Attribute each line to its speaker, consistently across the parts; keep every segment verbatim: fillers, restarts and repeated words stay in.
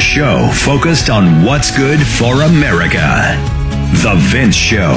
Speaker 1: show focused on what's good for America. The Vince Show.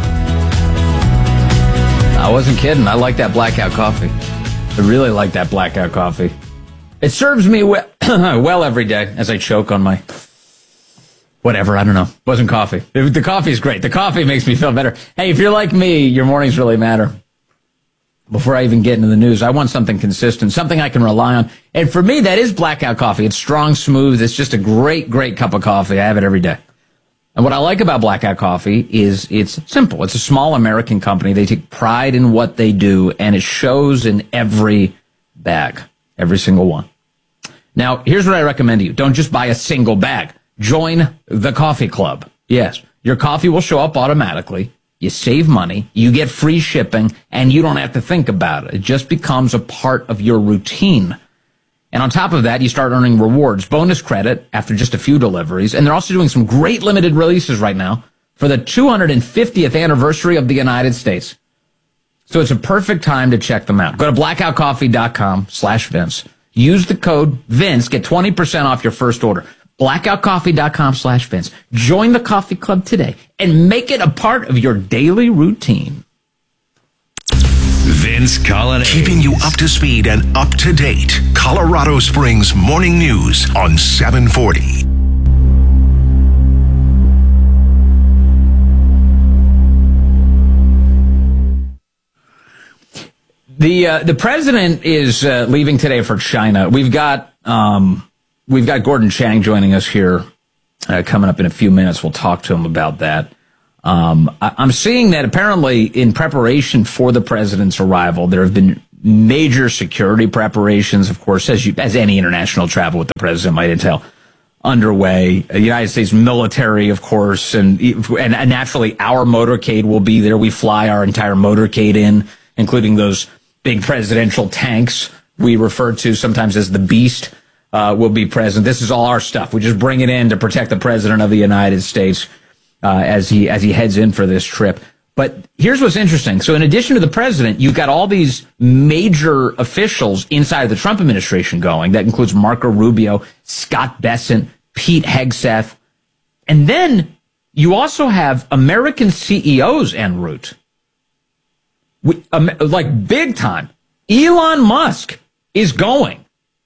Speaker 2: I wasn't kidding. I like that blackout coffee. I really like that blackout coffee. It serves me well, well every day as I choke on my whatever. I don't know. It wasn't coffee. The coffee's great. The coffee makes me feel better. Hey, if you're like me, your mornings really matter. Before I even get into the news, I want something consistent, something I can rely on. And for me, that is blackout coffee. It's strong, smooth. It's just a great, great cup of coffee. I have it every day. And what I like about Blackout Coffee is it's simple. It's a small American company. They take pride in what they do, and it shows in every bag, every single one. Now, here's what I recommend to you. Don't just buy a single bag. Join the coffee club. Yes, your coffee will show up automatically. You save money, you get free shipping, and you don't have to think about it. It just becomes a part of your routine. And on top of that, you start earning rewards, bonus credit after just a few deliveries. And they're also doing some great limited releases right now for the two hundred fiftieth anniversary of the United States. So it's a perfect time to check them out. Go to blackoutcoffee.com slash Vince. Use the code Vince. Get twenty percent off your first order. blackoutcoffee.com slash Vince. Join the coffee club today and make it a part of your daily routine.
Speaker 1: Vince Colonnese.
Speaker 3: Keeping you up to speed and up to date. Colorado Springs Morning News on seven forty.
Speaker 2: The uh, the president is uh, leaving today for China. We've got um, we've got Gordon Chang joining us here uh, coming up in a few minutes. We'll talk to him about that. Um, I, I'm seeing that apparently in preparation for the president's arrival, there have been major security preparations, of course, as you, as any international travel with the president might entail, underway. The United States military, of course, and, and and naturally our motorcade will be there. We fly our entire motorcade in, including those big presidential tanks we refer to sometimes as the Beast, uh, will be present. This is all our stuff. We just bring it in to protect the president of the United States. Uh, as he as he heads in for this trip. But here's what's interesting. So in addition to the president, you've got all these major officials inside of the Trump administration going. That includes Marco Rubio, Scott Bessent, Pete Hegseth. And then you also have American C E Os en route. We, um, like big time. Elon Musk is going.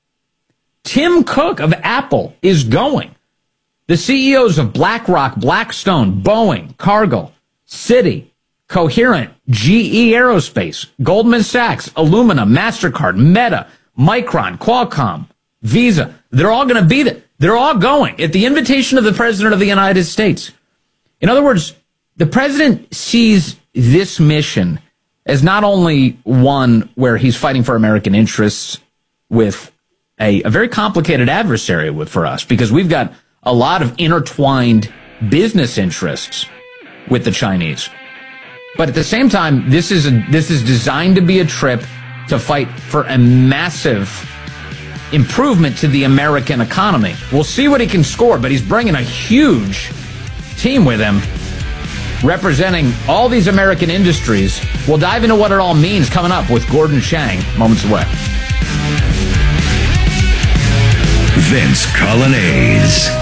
Speaker 2: Tim Cook of Apple is going. The C E Os of BlackRock, Blackstone, Boeing, Cargill, Citi, Coherent, G E Aerospace, Goldman Sachs, Illumina, MasterCard, Meta, Micron, Qualcomm, Visa, they're all going to be there. They're all going at the invitation of the President of the United States. In other words, the President sees this mission as not only one where he's fighting for American interests with a, a very complicated adversary with, for us, because we've got a lot of intertwined business interests with the Chinese. But at the same time, this is a, this is designed to be a trip to fight for a massive improvement to the American economy. We'll see what he can score, but he's bringing a huge team with him representing all these American industries. We'll dive into what it all means coming up with Gordon Chang moments away.
Speaker 1: Vince Colonnese.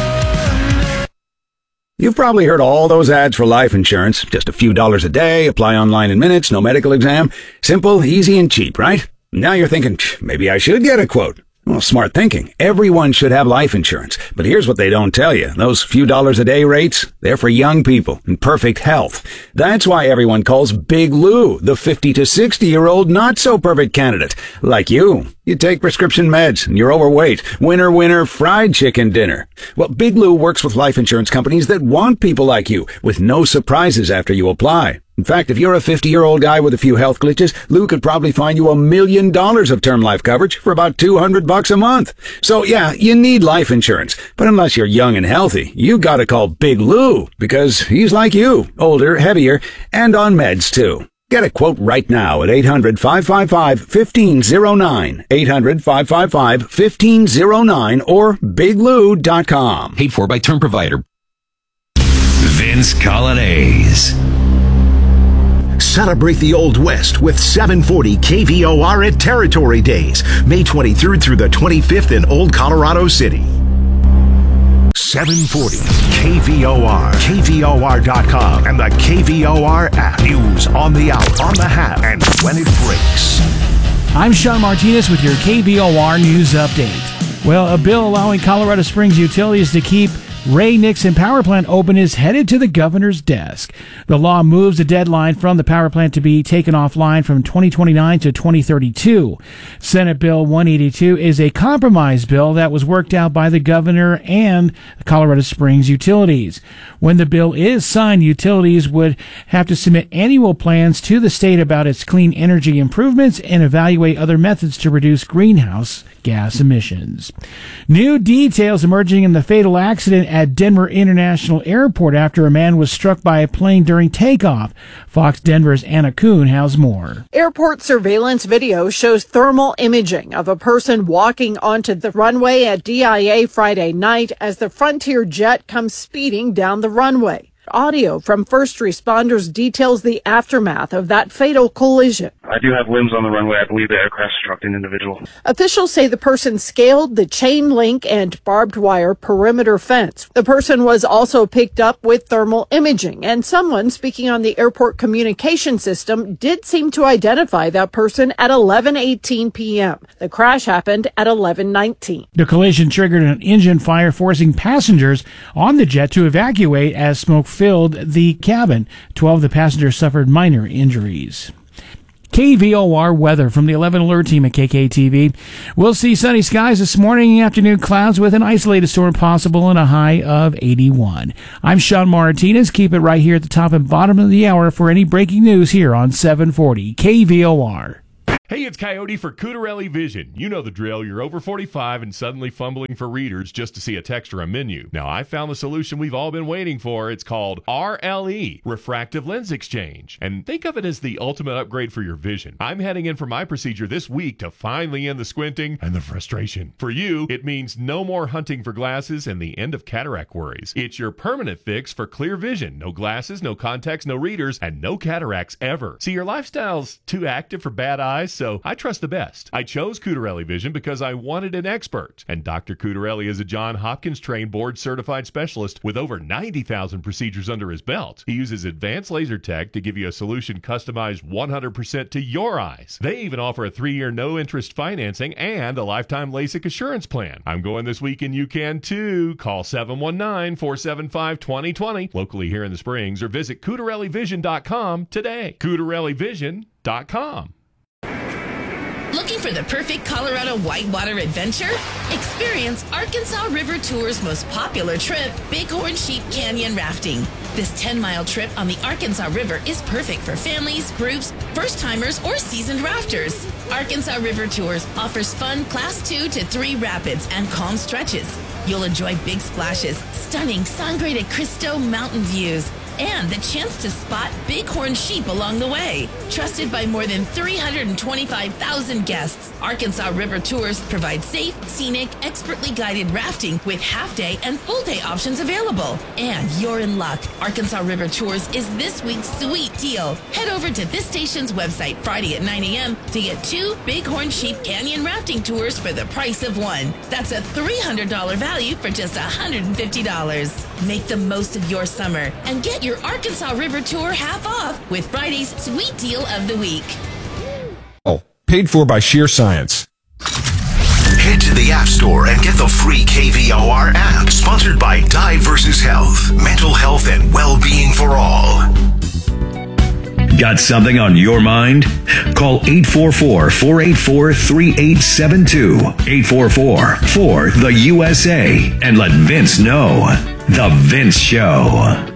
Speaker 4: You've probably heard all those ads for life insurance. Just a few dollars a day, apply online in minutes, no medical exam. Simple, easy, and cheap, right? Now you're thinking, maybe I should get a quote. Well, smart thinking. Everyone should have life insurance. But here's what they don't tell you. Those few dollars a day rates, they're for young people in perfect health. That's why everyone calls Big Lou the fifty to sixty year old not so perfect candidate. Like you. You take prescription meds and you're overweight. Winner, winner, fried chicken dinner. Well, Big Lou works with life insurance companies that want people like you with no surprises after you apply. In fact, if you're a fifty-year-old guy with a few health glitches, Lou could probably find you a million dollars of term life coverage for about two hundred bucks a month. So yeah, you need life insurance. But unless you're young and healthy, you gotta call Big Lou because he's like you, older, heavier, and on meds too. Get a quote right now at eight hundred, five five five, one five zero nine, eight hundred, five five five, one five zero nine or big lou dot com.
Speaker 3: Paid for by term provider.
Speaker 1: Vince Colonnese.
Speaker 3: Celebrate the Old West with seven forty K V O R at Territory Days, May twenty-third through the twenty-fifth in Old Colorado City. seven forty K V O R, K V O R dot com, and the K V O R app. News on the hour, on the half, and when it breaks.
Speaker 5: I'm Sean Martinez with your K V O R News Update. Well, a bill allowing Colorado Springs utilities to keep Ray Nixon Power Plant open is headed to the governor's desk. The law moves the deadline from the power plant to be taken offline from twenty twenty-nine to twenty thirty-two. Senate Bill one eighty-two is a compromise bill that was worked out by the governor and Colorado Springs utilities. When the bill is signed, utilities would have to submit annual plans to the state about its clean energy improvements and evaluate other methods to reduce greenhouse gas emissions. New details emerging in the fatal accident at Denver International Airport after a man was struck by a plane during takeoff. Fox Denver's Anna Kuhn has more.
Speaker 6: Airport surveillance video shows thermal imaging of a person walking onto the runway at D I A Friday night as the Frontier jet comes speeding down the runway. Audio from first responders details the aftermath of that fatal collision.
Speaker 7: I do have limbs on the runway. I believe the aircraft struck an individual.
Speaker 6: Officials say the person scaled the chain link and barbed wire perimeter fence. The person was also picked up with thermal imaging, and someone speaking on the airport communication system did seem to identify that person at eleven eighteen p.m. The crash happened at eleven nineteen.
Speaker 5: The collision triggered an engine fire, forcing passengers on the jet to evacuate as smoke filled the cabin. Twelve of the passengers suffered minor injuries. K V O R weather from the eleven Alert team at K K T V. We'll see sunny skies this morning and afternoon, clouds with an isolated storm possible and a high of eighty-one. I'm Sean Martinez. Keep it right here at the top and bottom of the hour for any breaking news here on seven forty K V O R.
Speaker 8: Hey, it's Coyote for Cutarelli Vision. You know the drill. You're over forty-five and suddenly fumbling for readers just to see a text or a menu. Now, I found the solution we've all been waiting for. It's called R L E, Refractive Lens Exchange. And think of it as the ultimate upgrade for your vision. I'm heading in for my procedure this week to finally end the squinting and the frustration. For you, it means no more hunting for glasses and the end of cataract worries. It's your permanent fix for clear vision. No glasses, no contacts, no readers, and no cataracts ever. See, your lifestyle's too active for bad eyes, so I trust the best. I chose Cutarelli Vision because I wanted an expert. And Doctor Cutarelli is a Johns Hopkins trained board certified specialist with over ninety thousand procedures under his belt. He uses advanced laser tech to give you a solution customized one hundred percent to your eyes. They even offer a three-year no-interest financing and a lifetime LASIK assurance plan. I'm going this week and you can too. Call seven one nine, four seven five, two zero two zero locally here in the Springs or visit Cutarelli Vision dot com today. Cutarelli Vision dot com.
Speaker 9: Looking for the perfect Colorado whitewater adventure? Experience Arkansas River Tour's most popular trip, Bighorn Sheep Canyon Rafting. This ten-mile trip on the Arkansas River is perfect for families, groups, first-timers, or seasoned rafters. Arkansas River Tours offers fun Class two to three rapids and calm stretches. You'll enjoy big splashes, stunning Sangre de Cristo mountain views, and the chance to spot bighorn sheep along the way. Trusted by more than three hundred twenty-five thousand guests, Arkansas River Tours provide safe, scenic, expertly guided rafting with half-day and full-day options available. And you're in luck. Arkansas River Tours is this week's sweet deal. Head over to this station's website Friday at nine a.m. to get two Bighorn Sheep Canyon rafting tours for the price of one. That's a three hundred dollars value for just one hundred fifty dollars. Make the most of your summer and get your Arkansas River Tour half off with Friday's Sweet Deal of the Week.
Speaker 10: Oh, paid for by Sheer Science.
Speaker 3: Head to the App Store and get the free K V O R app. Sponsored by Die versus Health. Mental health and well-being for all.
Speaker 1: Got something on your mind? Call eight four four, four eight four, three eight seven two. eight four four, four, the U S A. And let Vince know. The Vince Show.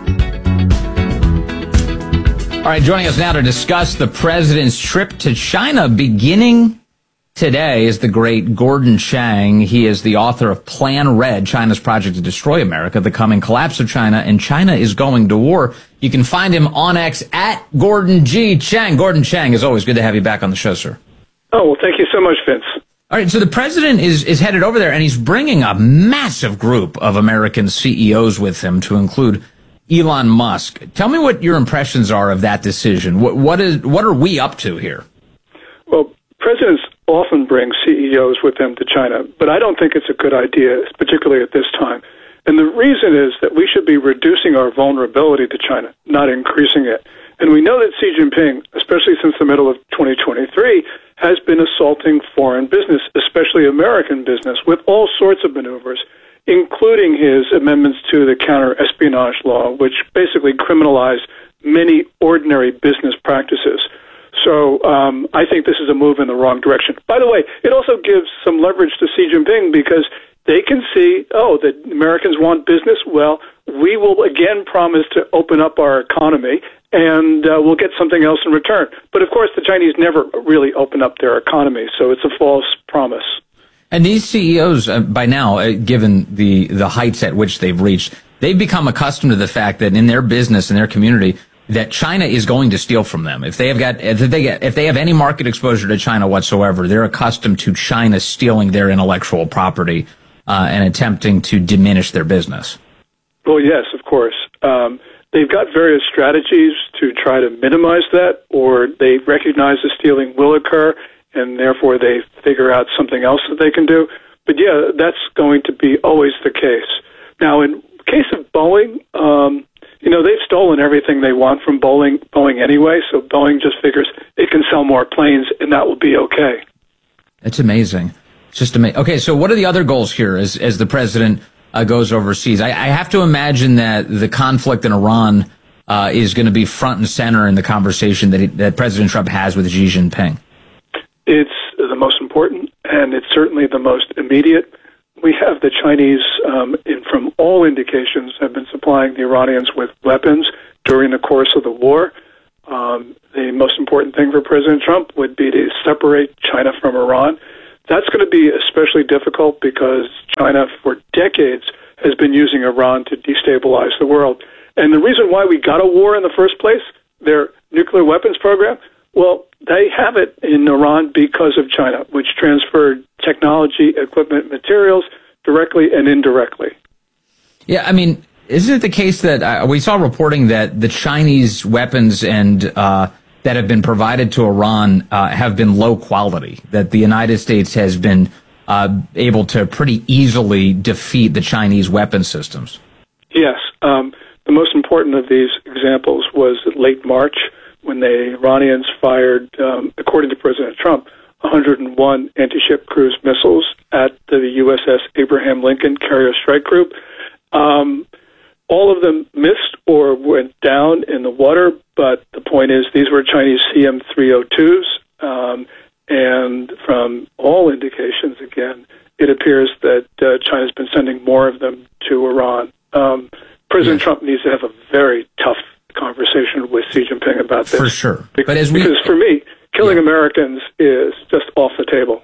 Speaker 2: All right, joining us now to discuss the president's trip to China beginning today is the great Gordon Chang. He is the author of Plan Red, China's Project to Destroy America, The Coming Collapse of China, and China is Going to War. You can find him on X at Gordon G. Chang. Gordon Chang, as always, good to have you back on the show, sir.
Speaker 7: Oh, well, thank you so much, Vince.
Speaker 2: All right, so the president is, is headed over there, and he's bringing a massive group of American C E Os with him, to include Elon Musk. Tell me what your impressions are of that decision. What, what is what are we up to here?
Speaker 7: Well, presidents often bring C E Os with them to China, but I don't think it's a good idea, particularly at this time. And the reason is that we should be reducing our vulnerability to China, not increasing it. And we know that Xi Jinping, especially since the middle of twenty twenty-three, has been assaulting foreign business, especially American business, with all sorts of maneuvers, including his amendments to the counter-espionage law, which basically criminalize many ordinary business practices. So um, I think this is a move in the wrong direction. By the way, it also gives some leverage to Xi Jinping because they can see, oh, the Americans want business. Well, we will again promise to open up our economy, and uh, we'll get something else in return. But, of course, the Chinese never really open up their economy, so it's a false promise.
Speaker 2: And these C E Os, uh, by now, uh, given the, the heights at which they've reached, they've become accustomed to the fact that in their business, in their community, that China is going to steal from them. If they have got, if they get, if they have any market exposure to China whatsoever, they're accustomed to China stealing their intellectual property uh, and attempting to diminish their business.
Speaker 7: Well, yes, of course. Um, they've got various strategies to try to minimize that, or they recognize the stealing will occur, and therefore they figure out something else that they can do. But yeah, that's going to be always the case. Now, in case of Boeing, um, you know, they've stolen everything they want from Boeing, Boeing anyway, so Boeing just figures it can sell more planes, and that will be okay.
Speaker 2: It's amazing. It's just amazing. Okay, so what are the other goals here as, as the president uh, goes overseas? I, I have to imagine that the conflict in Iran uh, is going to be front and center in the conversation that, he, that President Trump has with Xi Jinping.
Speaker 7: It's the most important, and it's certainly the most immediate. We have the Chinese, um, in, from all indications, have been supplying the Iranians with weapons during the course of the war. Um, the most important thing for President Trump would be to separate China from Iran. That's going to be especially difficult because China, for decades, has been using Iran to destabilize the world. And the reason why we got a war in the first place, their nuclear weapons program, well, they have it in Iran because of China, which transferred technology, equipment, materials directly and indirectly.
Speaker 2: Yeah, I mean, isn't it the case that uh, we saw reporting that the Chinese weapons and uh, that have been provided to Iran uh, have been low quality, that the United States has been uh, able to pretty easily defeat the Chinese weapon systems?
Speaker 7: Yes. Um, the most important of these examples was late March, when the Iranians fired, um, according to President Trump, one hundred one anti-ship cruise missiles at the U S S Abraham Lincoln Carrier Strike Group. Um, all of them missed or went down in the water, but the point is these were Chinese C M three oh twos, um, and from all indications, again, it appears that uh, China's been sending more of them to Iran. Um, President yes. Trump needs to have a very tough conversation with Xi Jinping about this.
Speaker 2: For sure.
Speaker 7: Because,
Speaker 2: but as we,
Speaker 7: because for me, killing yeah. Americans is just off the table.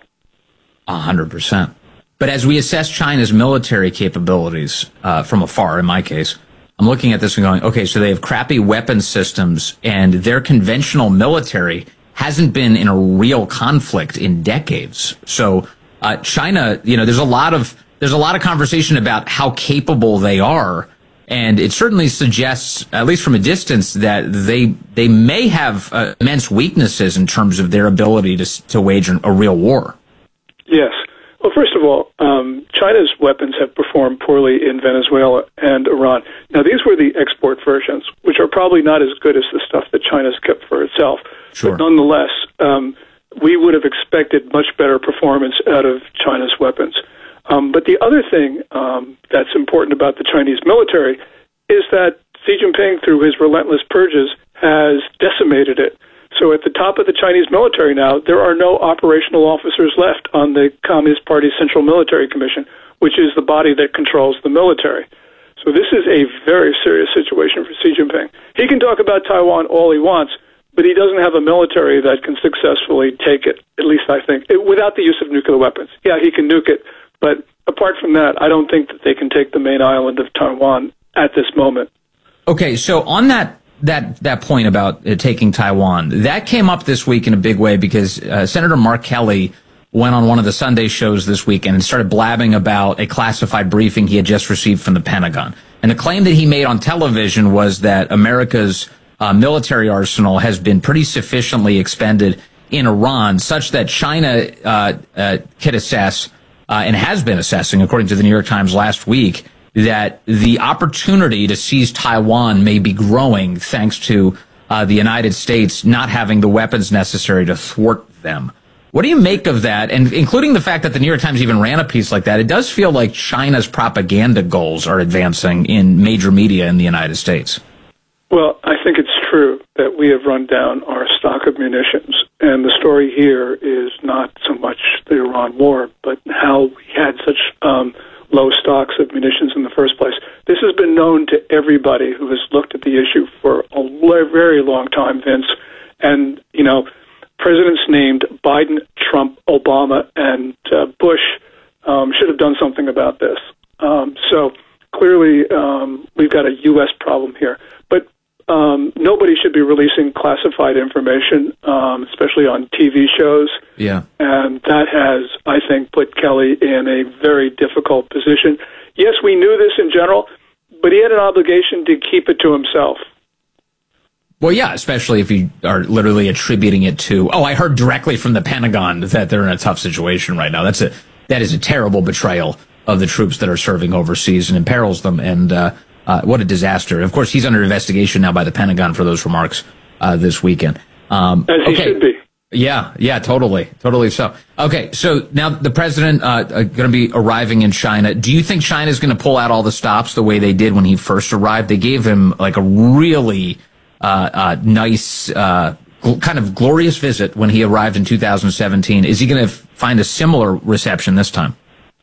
Speaker 2: A hundred percent. But as we assess China's military capabilities uh, from afar, in my case, I'm looking at this and going, okay, so they have crappy weapon systems, and their conventional military hasn't been in a real conflict in decades. So uh, China, you know, there's a lot of there's a lot of conversation about how capable they are. And it certainly suggests, at least from a distance, that they they may have uh, immense weaknesses in terms of their ability to to wage a real war.
Speaker 7: Yes. Well, first of all, um, China's weapons have performed poorly in Venezuela and Iran. Now, these were the export versions, which are probably not as good as the stuff that China's kept for itself.
Speaker 2: Sure.
Speaker 7: But nonetheless, um, we would have expected much better performance out of China's weapons. Um, but the other thing um, that's important about the Chinese military is that Xi Jinping, through his relentless purges, has decimated it. So at the top of the Chinese military now, there are no operational officers left on the Communist Party's Central Military Commission, which is the body that controls the military. So this is a very serious situation for Xi Jinping. He can talk about Taiwan all he wants, but he doesn't have a military that can successfully take it, at least I think, it, without the use of nuclear weapons. Yeah, he can nuke it. But apart from that, I don't think that they can take the main island of Taiwan at this moment.
Speaker 2: Okay, so on that that that point about uh, taking Taiwan, that came up this week in a big way because uh, Senator Mark Kelly went on one of the Sunday shows this weekend and started blabbing about a classified briefing he had just received from the Pentagon. And the claim that he made on television was that America's uh, military arsenal has been pretty sufficiently expended in Iran, such that China uh, uh, could assess Uh, and has been assessing, according to the New York Times last week, that the opportunity to seize Taiwan may be growing thanks to uh, the United States not having the weapons necessary to thwart them. What do you make of that? And including the fact that the New York Times even ran a piece like that, it does feel like China's propaganda goals are advancing in major media in the United States.
Speaker 7: Well, I think it's true that we have run down our stock of munitions. And the story here is not so much the Iran war, but how we had such um, low stocks of munitions in the first place. This has been known to everybody who has looked at the issue for a very long time, Vince. And, you know, presidents named Biden, Trump, Obama, and uh, Bush um, should have done something about this. Um, so clearly um, we've got a U S problem here. But um, nobody should be releasing classified information, um, especially on T V shows.
Speaker 2: Yeah.
Speaker 7: And that has, I think, put Kelly in a very difficult position. Yes, we knew this in general, but he had an obligation to keep it to himself.
Speaker 2: Well, yeah, especially if you are literally attributing it to, oh, I heard directly from the Pentagon that they're in a tough situation right now. That's a, that is a terrible betrayal of the troops that are serving overseas and imperils them. And, uh, uh, what a disaster. Of course, he's under investigation now by the Pentagon for those remarks, uh, this weekend. Um,
Speaker 7: As he
Speaker 2: okay.
Speaker 7: should be.
Speaker 2: Yeah, yeah, totally, totally so. Okay, so now the president, uh, going to be arriving in China. Do you think China's going to pull out all the stops the way they did when he first arrived? They gave him like a really, Uh, uh, nice, uh, gl- kind of glorious visit when he arrived in two thousand seventeen. Is he going to f- find a similar reception this time?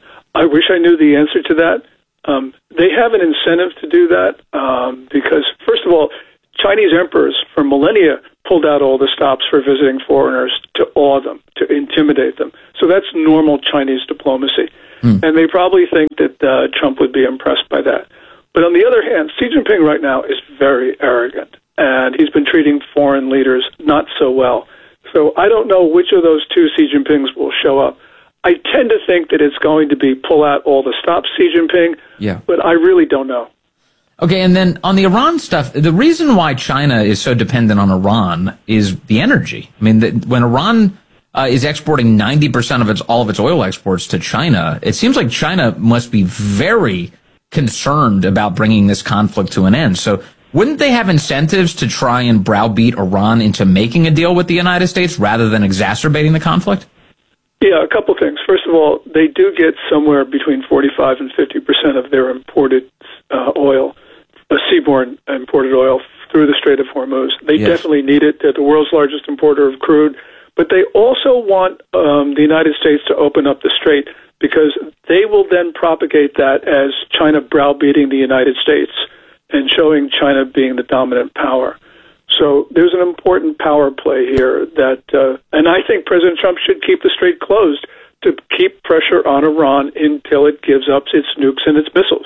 Speaker 7: I wish I knew the answer to that. Um, they have an incentive to do that um, because, first of all, Chinese emperors for millennia pulled out all the stops for visiting foreigners to awe them, to intimidate them. So that's normal Chinese diplomacy. Hmm. And they probably think that uh, Trump would be impressed by that. But on the other hand, Xi Jinping right now is very arrogant. And he's been treating foreign leaders not so well. So I don't know which of those two Xi Jinpings will show up. I tend to think that it's going to be pull out all the stops Xi Jinping,
Speaker 2: yeah.
Speaker 7: But I really don't know.
Speaker 2: Okay, and then on the Iran stuff, the reason why China is so dependent on Iran is the energy. I mean, the, when Iran uh, is exporting ninety percent of its all of its oil exports to China, it seems like China must be very concerned about bringing this conflict to an end. So wouldn't they have incentives to try and browbeat Iran into making a deal with the United States rather than exacerbating the conflict?
Speaker 7: Yeah, a couple things. First of all, they do get somewhere between forty-five and fifty percent of their imported uh, oil, uh, seaborne imported oil through the Strait of Hormuz. They yes. definitely need it. They're the world's largest importer of crude. But they also want um, the United States to open up the strait because they will then propagate that as China browbeating the United States and showing China being the dominant power. So there's an important power play here that, uh, and I think President Trump should keep the strait closed to keep pressure on Iran until it gives up its nukes and its missiles.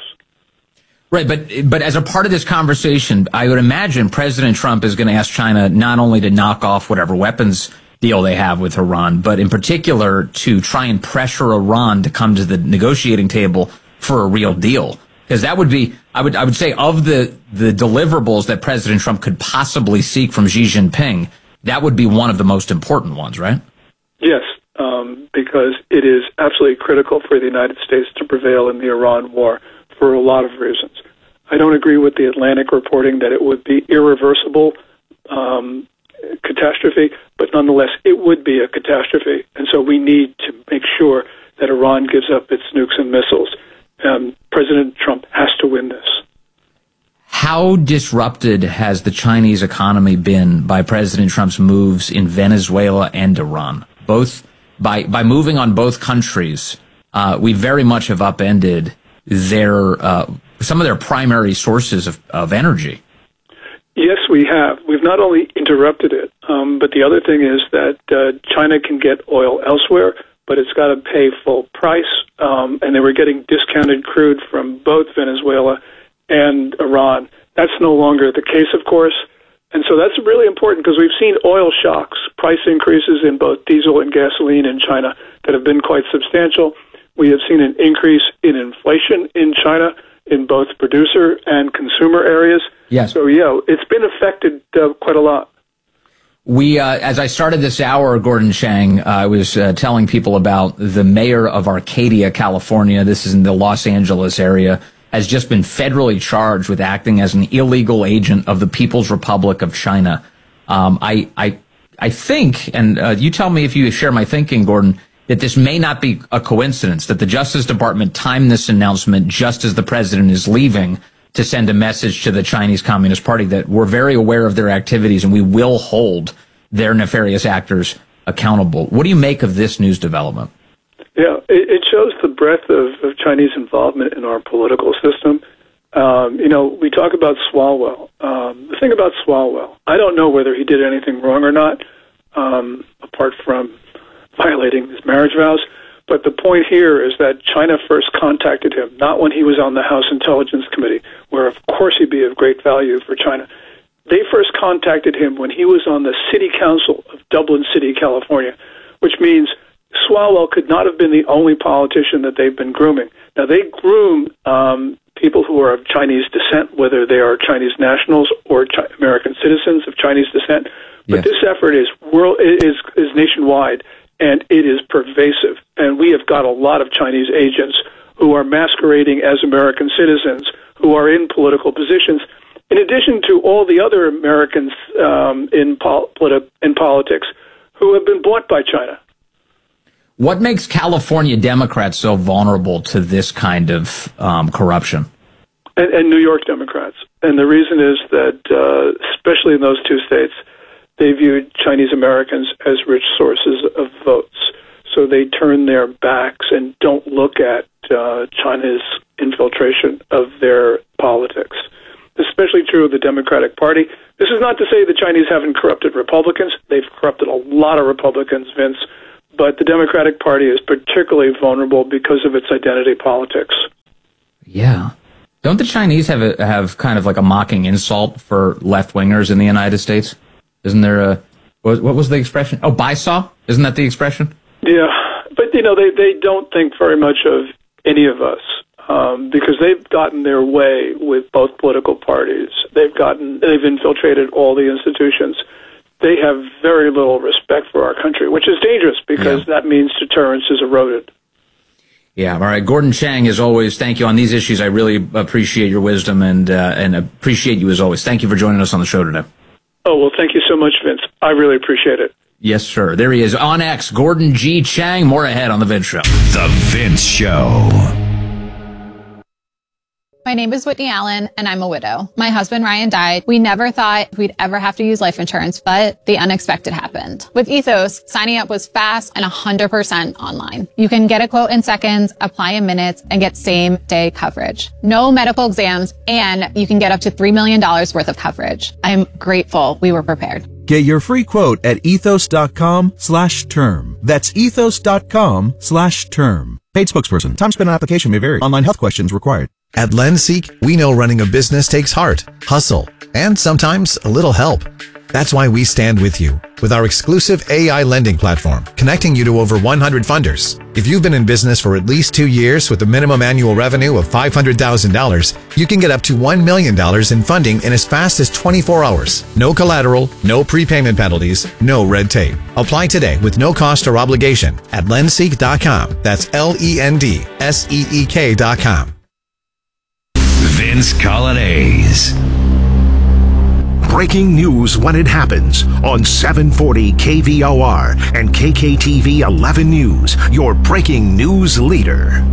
Speaker 2: Right, but but as a part of this conversation, I would imagine President Trump is going to ask China not only to knock off whatever weapons deal they have with Iran, but in particular to try and pressure Iran to come to the negotiating table for a real deal. Because that would be, I would I would say, of the, the deliverables that President Trump could possibly seek from Xi Jinping, that would be one of the most important ones, right?
Speaker 7: Yes, um, because it is absolutely critical for the United States to prevail in the Iran war for a lot of reasons. I don't agree with the Atlantic reporting that it would be irreversible um, catastrophe, but nonetheless, it would be a catastrophe. And so we need to make sure that Iran gives up its nukes and missiles. Um, President Trump has to win this.
Speaker 2: How disrupted has the Chinese economy been by President Trump's moves in Venezuela and Iran? Both by by moving on both countries, uh, we very much have upended their uh, some of their primary sources of, of energy.
Speaker 7: Yes, we have. We've not only interrupted it, um, but the other thing is that uh, China can get oil elsewhere, but it's got to pay full price. Um, and they were getting discounted crude from both Venezuela and Iran. That's no longer the case, of course. And so that's really important because we've seen oil shocks, price increases in both diesel and gasoline in China that have been quite substantial. We have seen an increase in inflation in China in both producer and consumer areas.
Speaker 2: Yes.
Speaker 7: So, yeah, it's been affected uh, quite a lot.
Speaker 2: We, uh, as I started this hour, Gordon Chang, uh, I was uh, telling people about the mayor of Arcadia, California. This is in the Los Angeles area. has just been federally charged with acting as an illegal agent of the People's Republic of China. Um, I, I, I think, and uh, you tell me if you share my thinking, Gordon, that this may not be a coincidence, that the Justice Department timed this announcement just as the president is leaving to send a message to the Chinese Communist Party that we're very aware of their activities and we will hold their nefarious actors accountable. What do you make of this news development?
Speaker 7: Yeah, it, it shows the breadth of, of Chinese involvement in our political system. Um, you know, we talk about Swalwell. Um, the thing about Swalwell, I don't know whether he did anything wrong or not, um, apart from violating his marriage vows. But the point here is that China first contacted him, not when he was on the House Intelligence Committee, where of course he'd be of great value for China. They first contacted him when he was on the City Council of Dublin City, California, which means Swalwell could not have been the only politician that they've been grooming. Now, they groom um, people who are of Chinese descent, whether they are Chinese nationals or Chi- American citizens of Chinese descent. But yes, this effort is world is is nationwide, and it is pervasive. And we have got a lot of Chinese agents who are masquerading as American citizens who are in political positions, in addition to all the other Americans um, in, pol- politi- in politics who have been bought by China.
Speaker 2: What makes California Democrats so vulnerable to this kind of um, corruption?
Speaker 7: And, and New York Democrats. And the reason is that, uh, especially in those two states, they viewed Chinese Americans as rich sources of votes. So they turn their backs and don't look at uh, China's infiltration of their politics. Especially true of the Democratic Party. This is not to say the Chinese haven't corrupted Republicans. They've corrupted a lot of Republicans, Vince. But the Democratic Party is particularly vulnerable because of its identity politics.
Speaker 2: Yeah. Don't the Chinese have a, have kind of like a mocking insult for left-wingers in the United States? Isn't there a, what, what was the expression? Oh, baisaw? Isn't that the expression?
Speaker 7: Yeah, but, you know, they, they don't think very much of any of us um, because they've gotten their way with both political parties. They've gotten, they've infiltrated all the institutions. They have very little respect for our country, which is dangerous because yeah. that means deterrence is eroded.
Speaker 2: Yeah. All right. Gordon Chang, as always, thank you on these issues. I really appreciate your wisdom and uh, and appreciate you as always. Thank you for joining us on the show today.
Speaker 7: Oh, well, thank you so much, Vince. I really appreciate it.
Speaker 2: Yes, sir. There he is on X, Gordon G. Chang. More ahead on The Vince Show.
Speaker 1: The Vince Show.
Speaker 11: My name is Whitney Allen, and I'm a widow. My husband, Ryan, died. We never thought we'd ever have to use life insurance, but the unexpected happened. With Ethos, signing up was fast and one hundred percent online. You can get a quote in seconds, apply in minutes, and get same-day coverage. No medical exams, and you can get up to three million dollars worth of coverage. I'm grateful we were prepared.
Speaker 12: Get your free quote at ethos.com slash term. That's ethos.com slash term. Paid spokesperson. Time spent on application may vary. Online health questions required.
Speaker 13: At LendSeek, we know running a business takes heart, hustle, and sometimes a little help. That's why we stand with you with our exclusive A I lending platform, connecting you to over one hundred funders. If you've been in business for at least two years with a minimum annual revenue of five hundred thousand dollars, you can get up to one million dollars in funding in as fast as twenty-four hours. No collateral, no prepayment penalties, no red tape. Apply today with no cost or obligation at lendseek dot com. That's L E N D S E E K dot com.
Speaker 1: Vince Colonnese.
Speaker 3: Breaking news when it happens on seven forty K V O R and K K T V eleven News, your breaking news leader.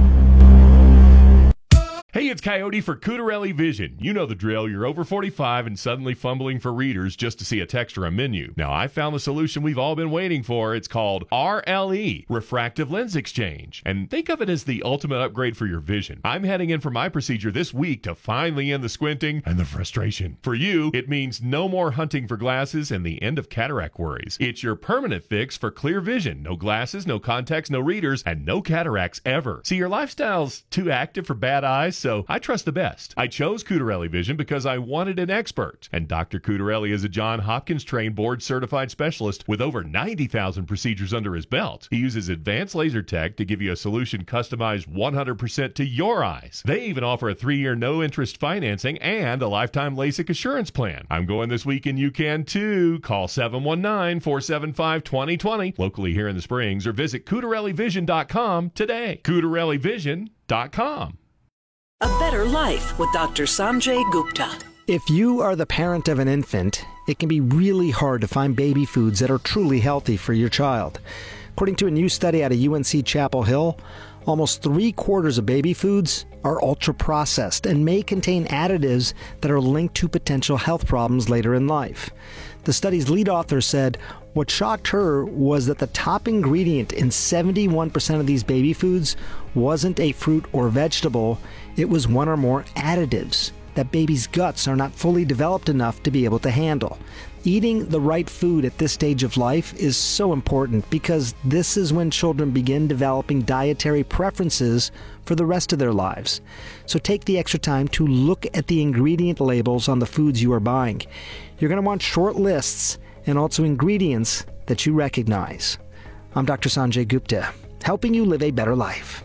Speaker 8: Hey, it's Coyote for Cutarelli Vision. You know the drill. You're over forty-five and suddenly fumbling for readers just to see a text or a menu. Now, I found the solution we've all been waiting for. It's called R L E, Refractive Lens Exchange. And think of it as the ultimate upgrade for your vision. I'm heading in for my procedure this week to finally end the squinting and the frustration. For you, it means no more hunting for glasses and the end of cataract worries. It's your permanent fix for clear vision. No glasses, no contacts, no readers, and no cataracts ever. See, your lifestyle's too active for bad eyes, so I trust the best. I chose Cutarelli Vision because I wanted an expert. And Doctor Cutarelli is a Johns Hopkins trained board certified specialist with over ninety thousand procedures under his belt. He uses advanced laser tech to give you a solution customized one hundred percent to your eyes. They even offer a three-year no-interest financing and a lifetime LASIK assurance plan. I'm going this week and you can too. Call seven one nine, four seven five, two zero two zero locally here in the Springs or visit Cutarelli Vision dot com today. Cutarelli Vision dot com.
Speaker 14: A better life with Doctor Sanjay Gupta.
Speaker 15: If you are the parent of an infant, it can be really hard to find baby foods that are truly healthy for your child. According to a new study out of U N C Chapel Hill, almost three quarters of baby foods are ultra-processed and may contain additives that are linked to potential health problems later in life. The study's lead author said what shocked her was that the top ingredient in seventy-one percent of these baby foods wasn't a fruit or vegetable, it was one or more additives that babies' guts are not fully developed enough to be able to handle. Eating the right food at this stage of life is so important because this is when children begin developing dietary preferences for the rest of their lives. So take the extra time to look at the ingredient labels on the foods you are buying. You're going to want short lists and also ingredients that you recognize. I'm Doctor Sanjay Gupta, helping you live a better life.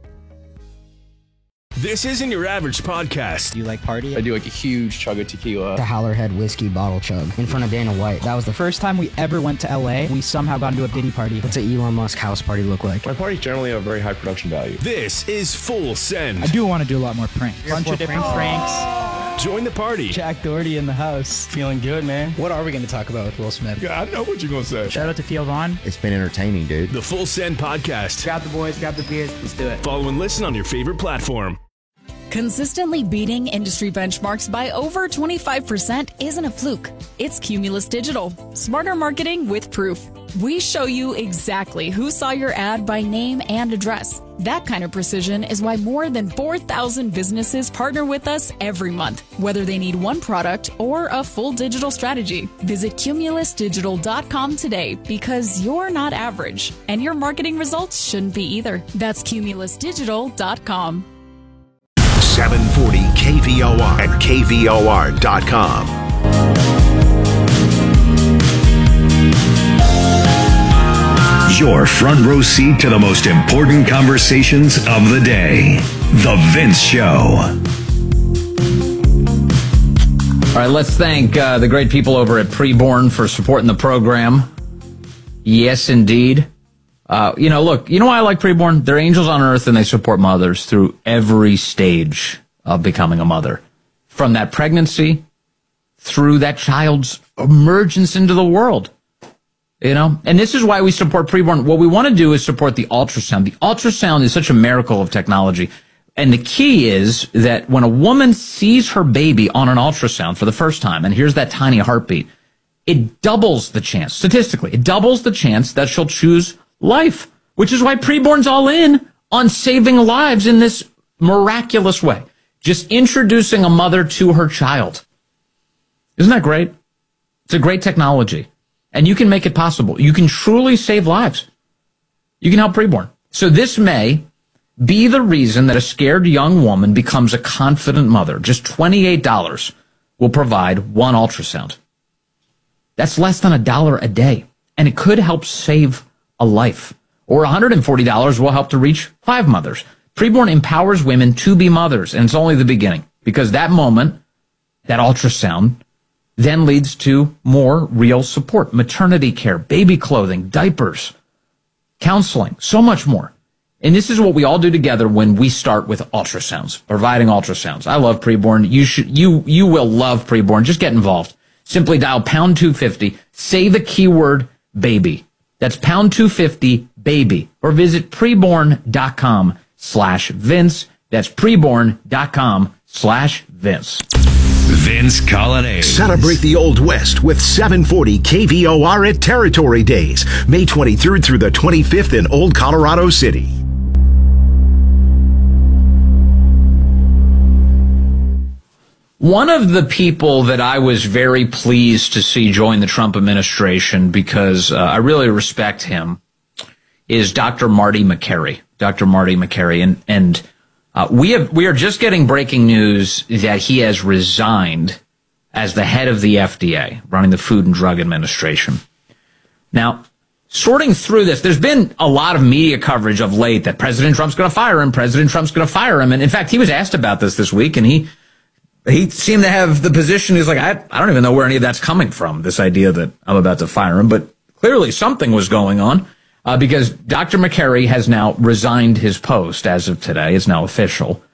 Speaker 16: This isn't your average podcast.
Speaker 17: Do you like party?
Speaker 18: I do like a huge chug of tequila.
Speaker 17: The Howlerhead whiskey bottle chug in front of Dana White. That was the first time we ever went to L A. We somehow got into a Diddy party. What's an Elon Musk house party look like?
Speaker 18: My parties generally have very high production value.
Speaker 16: This is Full Send.
Speaker 5: I do want to do a lot more pranks.
Speaker 17: A bunch of different pranks.
Speaker 16: Join the party.
Speaker 17: Jack Doherty in the house. Feeling good, man. What are we going to talk about with Will Smith?
Speaker 16: Yeah, I know what you're going to say.
Speaker 17: Shout out to Theo Vaughn.
Speaker 19: It's been entertaining, dude.
Speaker 16: The Full Send podcast.
Speaker 17: Grab the boys, grab the beers. Let's do it.
Speaker 16: Follow and listen on your favorite platform.
Speaker 20: Consistently beating industry benchmarks by over twenty-five percent isn't a fluke. It's Cumulus Digital. Smarter marketing with proof. We show you exactly who saw your ad by name and address. That kind of precision is why more than four thousand businesses partner with us every month, whether they need one product or a full digital strategy. Visit cumulus digital dot com today because you're not average, and your marketing results shouldn't be either. That's cumulus digital dot com.
Speaker 3: seven forty K V O R and K V O R dot com.
Speaker 1: Your front row seat to the most important conversations of the day. The Vince Show.
Speaker 2: All right, let's thank uh, the great people over at Preborn for supporting the program. Yes, indeed. Uh, you know, look, you know why I like Preborn? They're angels on earth, and they support mothers through every stage of becoming a mother. From that pregnancy through that child's emergence into the world. You know, and this is why we support Preborn. What we want to do is support the ultrasound. The ultrasound is such a miracle of technology. And the key is that when a woman sees her baby on an ultrasound for the first time and hears that tiny heartbeat, it doubles the chance, statistically, it doubles the chance that she'll choose life, which is why Preborn's all in on saving lives in this miraculous way. Just introducing a mother to her child. Isn't that great? It's a great technology. And you can make it possible. You can truly save lives. You can help Preborn. So this may be the reason that a scared young woman becomes a confident mother. Just twenty-eight dollars will provide one ultrasound. That's less than a dollar a day. And it could help save a life. Or one hundred forty dollars will help to reach five mothers. Preborn empowers women to be mothers, and it's only the beginning. Because that moment, that ultrasound, then leads to more real support, maternity care, baby clothing, diapers, counseling, so much more. And this is what we all do together when we start with ultrasounds, providing ultrasounds. I love Preborn. You should, you, you will love Preborn. Just get involved. Simply dial pound two fifty, say the keyword baby. That's pound two fifty baby, or visit preborn.com slash Vince. That's preborn.com slash Vince.
Speaker 1: Vince Colonnade.
Speaker 3: Celebrate the Old West with seven forty K V O R at Territory Days, May twenty-third through the twenty-fifth in Old Colorado City.
Speaker 2: One of the people that I was very pleased to see join the Trump administration, because uh, I really respect him, is Doctor Marty Makary. Doctor Marty Makary. And, and Uh, we have we are just getting breaking news that he has resigned as the head of the F D A, running the Food and Drug Administration. Now, sorting through this, there's been a lot of media coverage of late that President Trump's going to fire him, President Trump's going to fire him. And in fact, he was asked about this this week, and he he seemed to have the position, he's like, I, I don't even know where any of that's coming from, this idea that I'm about to fire him. But clearly something was going on. Uh, because Doctor Makary has now resigned his post as of today. It's now official.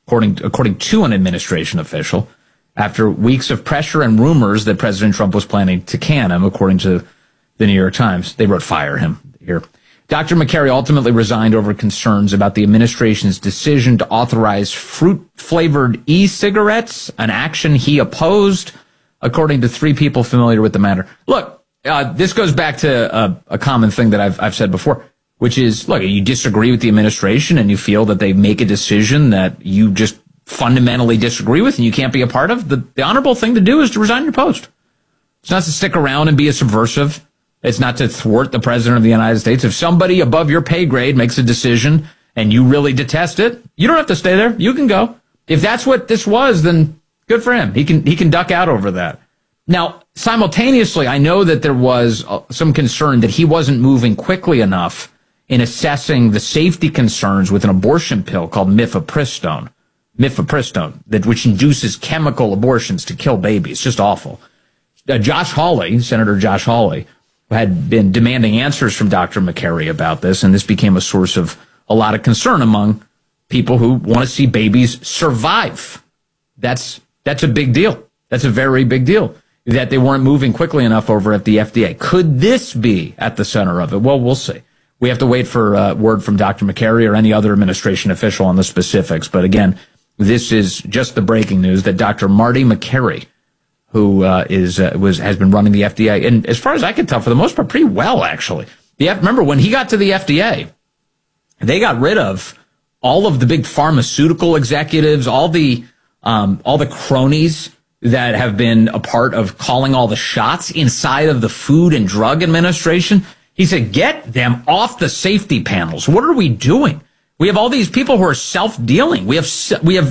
Speaker 2: according, according to an administration official, after weeks of pressure and rumors that President Trump was planning to can him, according to the New York Times. They wrote fire him here. Doctor McCary ultimately resigned over concerns about the administration's decision to authorize fruit-flavored e-cigarettes, an action he opposed, according to three people familiar with the matter. Look, uh, this goes back to a, a common thing that I've, I've said before, which is, look, you disagree with the administration and you feel that they make a decision that you just fundamentally disagree with and you can't be a part of. The, the honorable thing to do is to resign your post. It's not to stick around and be a subversive. It's not to thwart the president of the United States. If somebody above your pay grade makes a decision and you really detest it, you don't have to stay there. You can go. If that's what this was, then good for him. He can, he can duck out over that. Now, simultaneously, I know that there was some concern that he wasn't moving quickly enough in assessing the safety concerns with an abortion pill called mifepristone. Mifepristone, that which induces chemical abortions to kill babies. It's just awful. Uh, Josh Hawley, Senator Josh Hawley, had been demanding answers from Doctor McCary about this, and this became a source of a lot of concern among people who want to see babies survive. That's that's a big deal. That's a very big deal, that they weren't moving quickly enough over at the F D A. Could this be at the center of it? Well, we'll see. We have to wait for uh, word from Doctor McCary or any other administration official on the specifics. But again, this is just the breaking news that Doctor Marty McCary, who uh, is uh, was has been running the F D A, and as far as I can tell, for the most part, pretty well, actually. The F- remember, when he got to the F D A, they got rid of all of the big pharmaceutical executives, all the um, all the cronies that have been a part of calling all the shots inside of the Food and Drug Administration. He said, get them off the safety panels. What are we doing? We have all these people who are self-dealing. We have we have